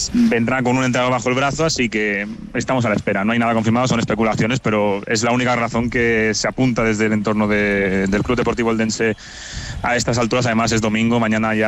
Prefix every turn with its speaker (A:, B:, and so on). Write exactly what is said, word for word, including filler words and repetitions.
A: vendrá con un entrenador bajo el brazo, así que estamos a la espera. No hay nada confirmado, son especulaciones, pero es la única razón que se apunta desde el entorno de, del Club Deportivo Eldense a estas alturas. Además es domingo, mañana ya